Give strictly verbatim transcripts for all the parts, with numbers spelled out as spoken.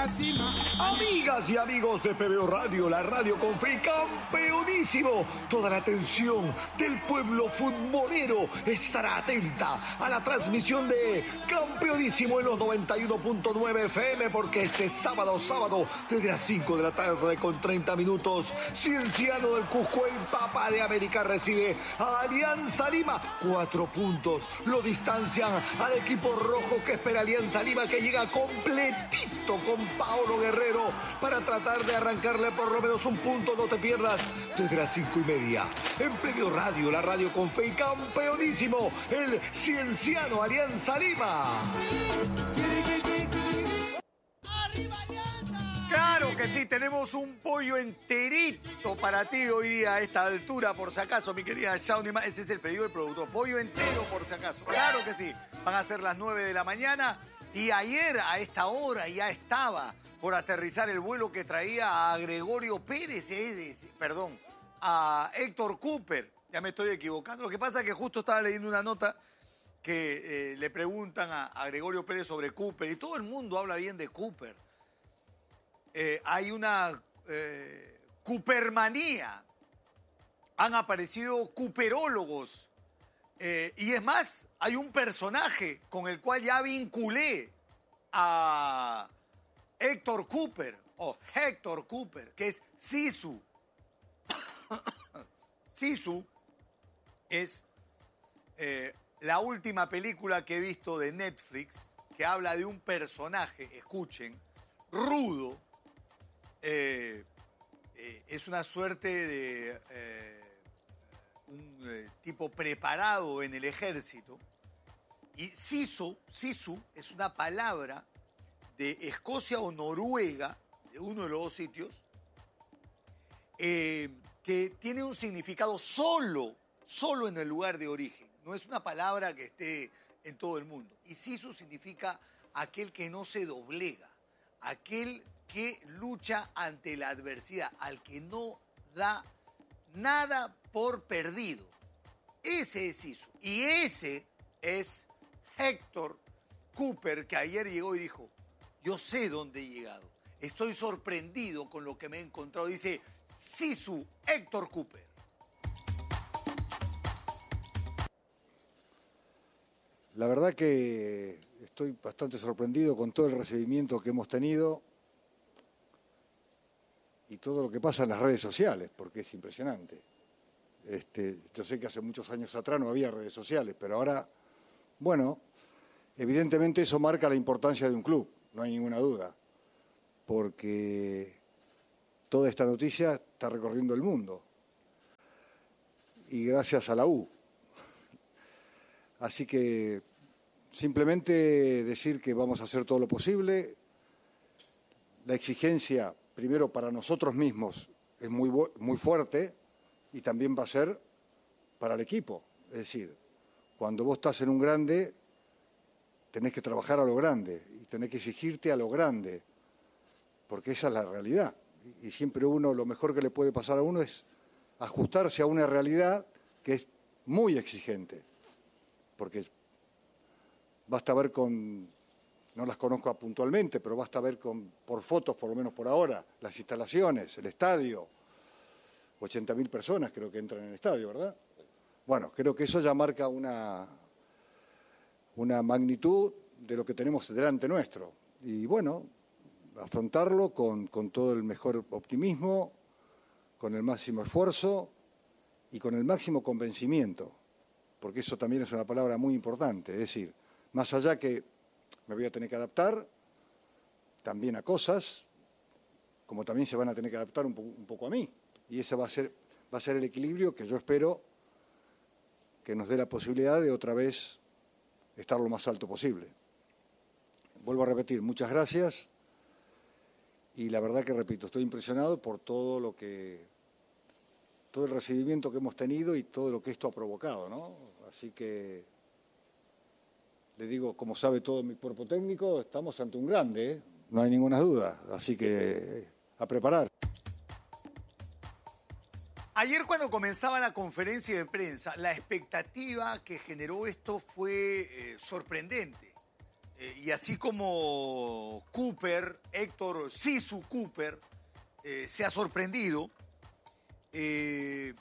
la cima. Amigas y amigos de P B O Radio, la radio con fe, campeonísimo. Toda la atención del pueblo futbolero estará atenta a la transmisión de Campeonísimo en los noventa y uno punto nueve F M, porque este sábado, sábado, desde las cinco de la tarde con treinta minutos, Cienciano del Cusco, el Papa de América, recibe a Alianza Lima. Cuatro puntos lo distancian al equipo rojo, que espera Alianza Lima, que llega completito con Paolo Guerrero para tratar de arrancarle por lo menos un punto. No te pierdas desde las cinco y media en P B O Radio, la radio con fe y campeonísimo, el Cienciano Alianza Lima. Claro que sí, tenemos un pollo enterito para ti hoy día a esta altura, por si acaso, mi querida Shawnee. Ese es el pedido del productor, pollo entero por si acaso. Claro que sí, van a ser las nueve de la mañana y ayer a esta hora ya estaba por aterrizar el vuelo que traía a Gregorio Pérez, eh, perdón, a Héctor Cooper. Ya me estoy equivocando. Lo que pasa es que justo estaba leyendo una nota que eh, le preguntan a, a Gregorio Pérez sobre Cooper y todo el mundo habla bien de Cooper. Eh, hay una eh, Coopermanía. Han aparecido cooperólogos. Eh, y es más, hay un personaje con el cual ya vinculé a Héctor Cooper, o Héctor Cooper, que es Sisu. Sisu es eh, la última película que he visto de Netflix, que habla de un personaje, escuchen, rudo. Eh, eh, es una suerte de eh, un eh, tipo preparado en el ejército. Y Sisu, Sisu es una palabra de Escocia o Noruega, de uno de los dos sitios, eh, que tiene un significado solo, solo en el lugar de origen. No es una palabra que esté en todo el mundo. Y Sisu significa aquel que no se doblega, aquel que lucha ante la adversidad, al que no da nada por perdido. Ese es Sisu. Y ese es Héctor Cooper, que ayer llegó y dijo: yo sé dónde he llegado. Estoy sorprendido con lo que me he encontrado. Dice Sisu Héctor Cooper. La verdad que estoy bastante sorprendido con todo el recibimiento que hemos tenido y todo lo que pasa en las redes sociales, porque es impresionante. Este, yo sé que hace muchos años atrás no había redes sociales, pero ahora, bueno, evidentemente eso marca la importancia de un club, no hay ninguna duda, porque toda esta noticia está recorriendo el mundo, y gracias a la U. Así que simplemente decir que vamos a hacer todo lo posible. La exigencia, primero para nosotros mismos, es muy, muy fuerte, y también va a ser para el equipo. Es decir, cuando vos estás en un grande, tenés que trabajar a lo grande y tenés que exigirte a lo grande, porque esa es la realidad. Y siempre uno, lo mejor que le puede pasar a uno es ajustarse a una realidad que es muy exigente, porque basta ver con, no las conozco puntualmente, pero basta ver con, por fotos, por lo menos por ahora, las instalaciones, el estadio, ochenta mil personas creo que entran en el estadio, ¿verdad? Bueno, creo que eso ya marca una, una magnitud de lo que tenemos delante nuestro. Y bueno, afrontarlo con, con todo el mejor optimismo, con el máximo esfuerzo y con el máximo convencimiento, porque eso también es una palabra muy importante. Es decir, más allá que me voy a tener que adaptar también a cosas, como también se van a tener que adaptar un, po un poco a mí. Y ese va a ser, va a ser el equilibrio que yo espero que nos dé la posibilidad de otra vez estar lo más alto posible. Vuelvo a repetir, muchas gracias. Y la verdad que, repito, estoy impresionado por todo lo que, todo el recibimiento que hemos tenido y todo lo que esto ha provocado, ¿no? Así que, le digo, como sabe todo mi cuerpo técnico, estamos ante un grande, ¿eh? No hay ninguna duda. Así que, a preparar. Ayer, cuando comenzaba la conferencia de prensa, la expectativa que generó esto fue eh, sorprendente. Eh, y así como Cooper, Héctor Sisu Cooper, eh, se ha sorprendido, eh,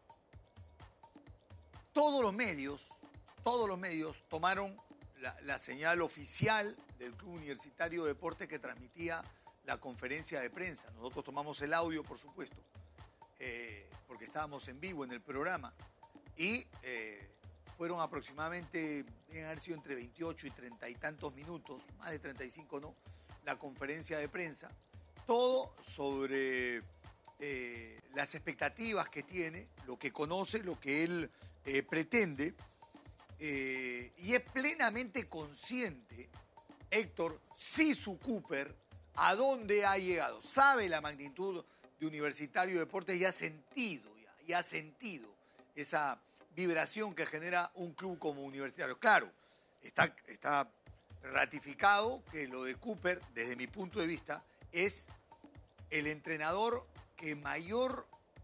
todos los medios, todos los medios tomaron la, la señal oficial del Club Universitario de Deportes que transmitía la conferencia de prensa. Nosotros tomamos el audio, por supuesto, eh, porque estábamos en vivo en el programa. Y eh, fueron aproximadamente, deben haber sido entre veintiocho y treinta y tantos minutos, más de treinta y cinco no, la conferencia de prensa. Todo sobre eh, las expectativas que tiene, lo que conoce, lo que él eh, pretende. Eh, y es plenamente consciente, Héctor Sisu Cooper, a dónde ha llegado. Sabe la magnitud de Universitario de Deportes y ha sentido, ya, y ha sentido esa vibración que genera un club como Universitario. Claro, está, está ratificado que lo de Cooper, desde mi punto de vista, es el entrenador que mayor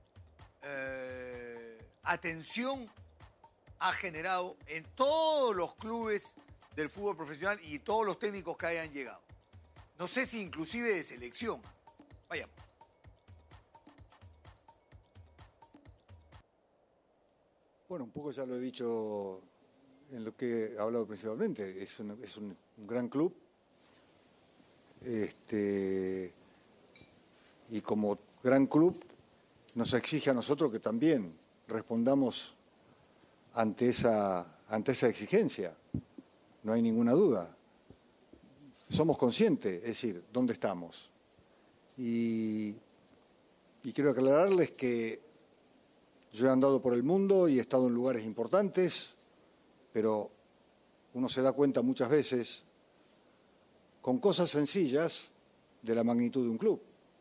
eh, atención ha generado en todos los clubes del fútbol profesional y todos los técnicos que hayan llegado. No sé si inclusive de selección. Vayamos. Bueno, un poco ya lo he dicho en lo que he hablado principalmente. Es un, es un, un gran club. Este, y como gran club nos exige a nosotros que también respondamos ante esa, ante esa exigencia. No hay ninguna duda. Somos conscientes, es decir, dónde estamos. Y, y quiero aclararles que yo he andado por el mundo y he estado en lugares importantes, pero uno se da cuenta muchas veces con cosas sencillas de la magnitud de un club.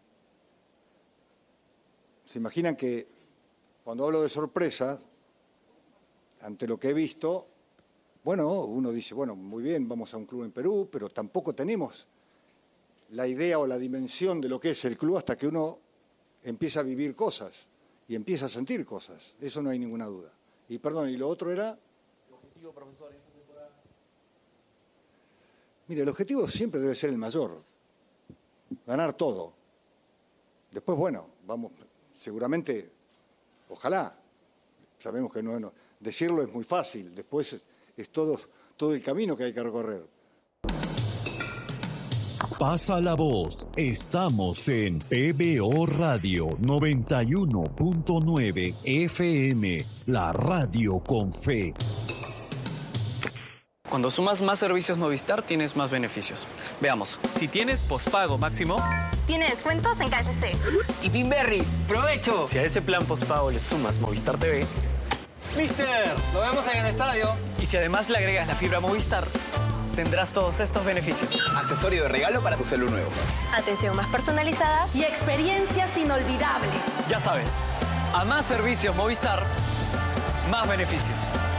Se imaginan que cuando hablo de sorpresa, ante lo que he visto, bueno, uno dice, bueno, muy bien, vamos a un club en Perú, pero tampoco tenemos la idea o la dimensión de lo que es el club hasta que uno empieza a vivir cosas y empieza a sentir cosas. Eso no hay ninguna duda. Y perdón, ¿y lo otro era? ¿El objetivo, profesor, en esta temporada? Mire, el objetivo siempre debe ser el mayor. Ganar todo. Después, bueno, vamos, seguramente, ojalá. Sabemos que no, no decirlo es muy fácil. Después es todo, todo el camino que hay que recorrer. Pasa la voz. Estamos en P B O Radio noventa y uno punto nueve F M, la radio con fe. Cuando sumas más servicios Movistar, tienes más beneficios. Veamos. Si tienes pospago máximo, tiene descuentos en K F C. Y Pinberry, ¡provecho! Si a ese plan pospago le sumas Movistar T V, ¡Mister! Lo vemos en el estadio. Y si además le agregas la fibra Movistar, tendrás todos estos beneficios. Accesorio de regalo para tu celular nuevo. Atención más personalizada y experiencias inolvidables. Ya sabes, a más servicios Movistar, más beneficios.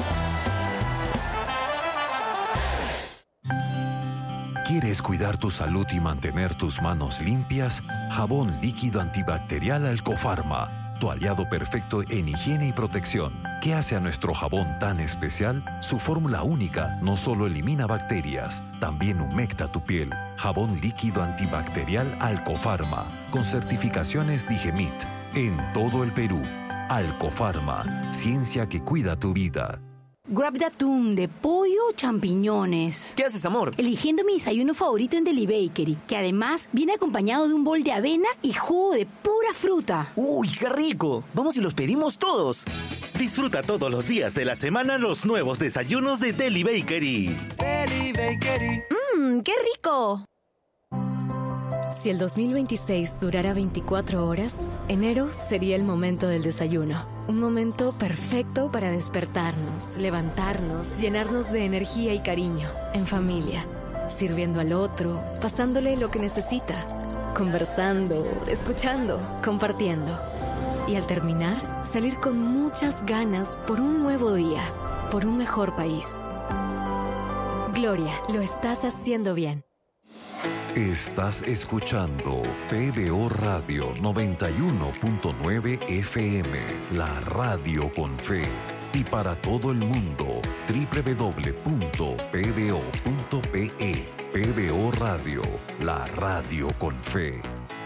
¿Quieres cuidar tu salud y mantener tus manos limpias? Jabón líquido antibacterial Alcofarma. Tu aliado perfecto en higiene y protección. ¿Qué hace a nuestro jabón tan especial? Su fórmula única no solo elimina bacterias, también humecta tu piel. Jabón líquido antibacterial Alcofarma, con certificaciones Digemit, en todo el Perú. Alcofarma, ciencia que cuida tu vida. Grab de atún, de pollo o champiñones. ¿Qué haces, amor? Eligiendo mi desayuno favorito en Deli Bakery, que además viene acompañado de un bol de avena y jugo de pura fruta. ¡Uy, qué rico! Vamos y los pedimos todos. Disfruta todos los días de la semana los nuevos desayunos de Deli Bakery. Deli Bakery. ¡Mmm, qué rico! Si el dos mil veintiséis durara veinticuatro horas, enero sería el momento del desayuno. Un momento perfecto para despertarnos, levantarnos, llenarnos de energía y cariño, en familia, sirviendo al otro, pasándole lo que necesita, conversando, escuchando, compartiendo. Y al terminar, salir con muchas ganas por un nuevo día, por un mejor país. Gloria, lo estás haciendo bien. Estás escuchando P B O Radio noventa y uno punto nueve F M, la radio con fe. y para todo el mundo. doble u doble u doble u punto p b o punto p e. P B O Radio, la radio con fe.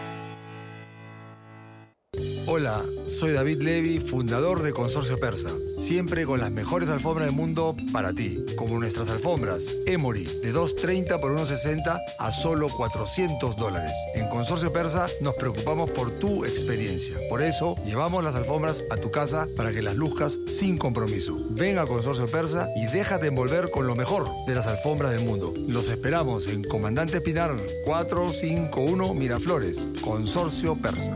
Hola, soy David Levy, fundador de Consorcio Persa. Siempre con las mejores alfombras del mundo para ti, como nuestras alfombras Emory, de dos treinta por uno sesenta a solo cuatrocientos dólares. En Consorcio Persa nos preocupamos por tu experiencia. Por eso, llevamos las alfombras a tu casa para que las luzcas sin compromiso. Ven a Consorcio Persa y déjate envolver con lo mejor de las alfombras del mundo. Los esperamos en Comandante Pinar cuatrocientos cincuenta y uno Miraflores. Consorcio Persa.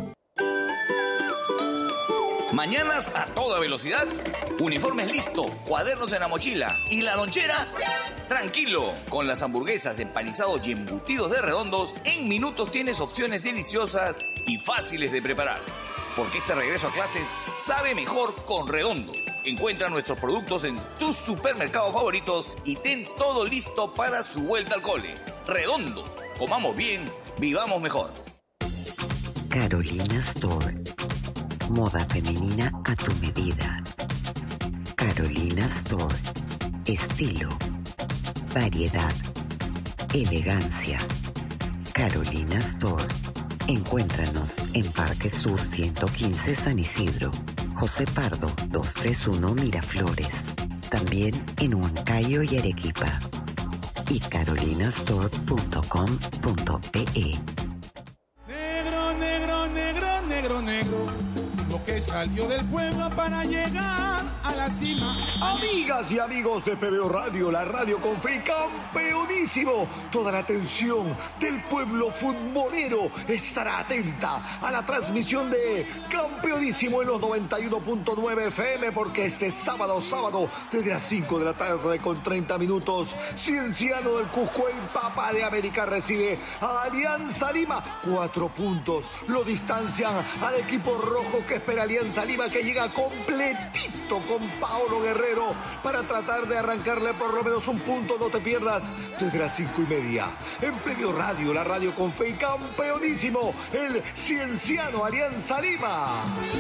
Mañanas a toda velocidad, uniformes listos, cuadernos en la mochila y la lonchera. Tranquilo, con las hamburguesas, empanizados y embutidos de Redondos, en minutos tienes opciones deliciosas y fáciles de preparar. Porque este regreso a clases sabe mejor con Redondos. Encuentra nuestros productos en tus supermercados favoritos y ten todo listo para su vuelta al cole. Redondos, comamos bien, vivamos mejor. Carolina Store. Moda femenina a tu medida. Carolina Store. Estilo, variedad, elegancia. Carolina Store. Encuéntranos en Parque Sur ciento quince San Isidro, José Pardo doscientos treinta y uno Miraflores. También en Huancayo y Arequipa. Y carolinastore punto com punto pe. Negro, negro, negro, negro, negro. Lo que salió del pueblo para llegar a la cima. Amigas y amigos de P B O Radio, la radio con fe, campeonísimo. Toda la atención del pueblo futbolero estará atenta a la transmisión de Campeonísimo en los noventa y uno punto nueve F M, porque este sábado, sábado, desde las cinco de la tarde con treinta minutos, Cienciano del Cusco, el Papa de América, recibe a Alianza Lima. Cuatro puntos lo distancian al equipo rojo, que espera Alianza Lima, que llega completito con Paolo Guerrero para tratar de arrancarle por lo menos un punto. No te pierdas desde las cinco y media en P B O Radio, la radio con fe, y campeonísimo, el Cienciano Alianza Lima.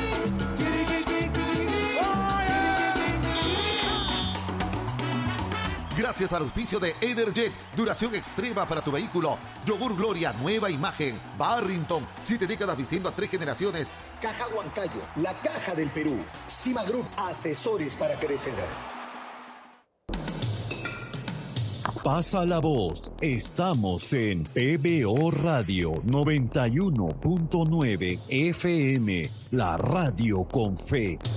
Gracias al auspicio de Ederjet, duración extrema para tu vehículo. Yogur Gloria, nueva imagen. Barrington, siete décadas vistiendo a tres generaciones. Caja Huancayo, la caja del Perú. Cima Group, asesores para crecer. Pasa la voz. Estamos en P B O Radio noventa y uno punto nueve F M, la radio con fe.